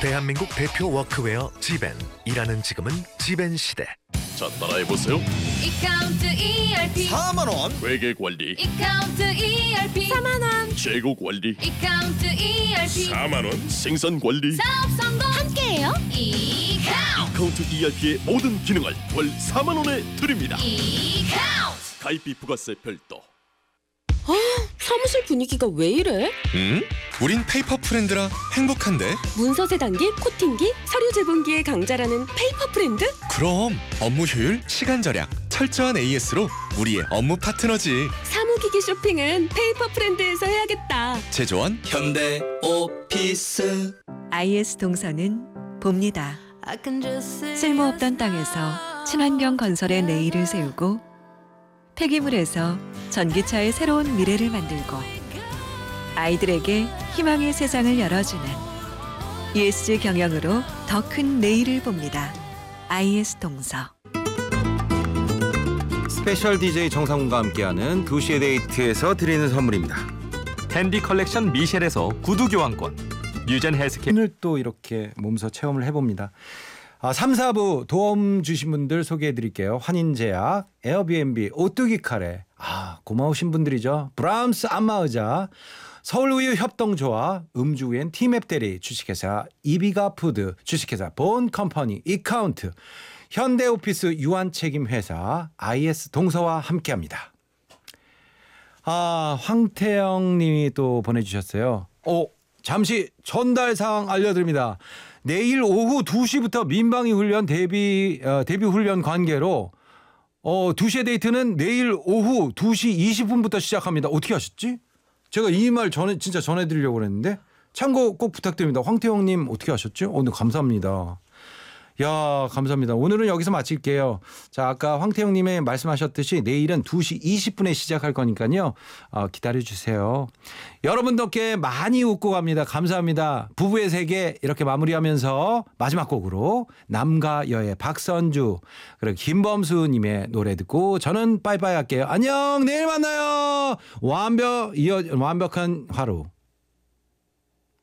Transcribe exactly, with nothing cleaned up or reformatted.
대한민국 대표 워크웨어 지벤. 일하는 지금은 지벤 시대. 자, 따라해보세요. 이카운트 이알피 사만 원. 회계 관리, 이카운트 이알피 사만 원. 재고 관리, 이카운트 이알피 사만 원. 생산 관리. 사업 성공 함께해요. 이카운트 카운트 이알피의 모든 기능을 월 사만 원에 드립니다. 이카운트 가입비 부가세 별도. 사무실 분위기가 왜 이래? 응? 우린 페이퍼 프렌드라 행복한데. 문서 세단기, 코팅기, 서류 제본기의 강자라는 페이퍼 프렌드? 그럼 업무 효율, 시간 절약, 철저한 에이에스로 우리의 업무 파트너지. 사무기기 쇼핑은 페이퍼 프렌드에서 해야겠다. 제조원 현대 오피스. 아이에스 동서는 봅니다. 쓸모없던 땅에서 친환경 건설의 내일을 세우고 폐기물에서 전기차의 새로운 미래를 만들고 아이들에게 희망의 세상을 열어주는 이에스지 경영으로 더 큰 내일을 봅니다. 아이에스 동서. 스페셜 디제이 정상훈과 함께하는 두 시의 데이트에서 드리는 선물입니다. 캔디 컬렉션 미셸에서 구두 교환권, 유젠 헬스케어. 오늘 또 이렇게 몸소 체험을 해봅니다. 아, 삼, 사부 도움 주신 분들 소개해드릴게요. 환인제약, 에어비앤비, 오뚜기 카레. 아, 고마우신 분들이죠. 브람스 안마의자, 서울우유 협동조합, 음주엔 티맵대리, 주식회사 이비가 푸드, 주식회사 본컴퍼니, 이카운트, 현대오피스 유한책임회사, 아이에스 동서와 함께합니다. 아, 황태영 님이 또 보내주셨어요. 어, 잠시 전달사항 알려드립니다. 내일 오후 두 시부터 민방위 훈련 대비, 어, 대비 훈련 관계로 어, 두 시의 데이트는 내일 오후 두 시 이십 분부터 시작합니다. 어떻게 하셨지? 제가 이 말 전에 진짜 전해드리려고 그랬는데 참고 꼭 부탁드립니다. 황태영님 어떻게 하셨죠? 오늘 감사합니다. 야, 감사합니다. 오늘은 여기서 마칠게요. 자, 아까 황태영님의 말씀하셨듯이 내일은 두 시 이십 분에 시작할 거니까요. 어, 기다려주세요. 여러분 덕에 많이 웃고 갑니다. 감사합니다. 부부의 세계 이렇게 마무리하면서 마지막 곡으로 남과 여의 박선주 그리고 김범수님의 노래 듣고 저는 빠이빠이 할게요. 안녕, 내일 만나요. 완벽 이어 완벽한 하루.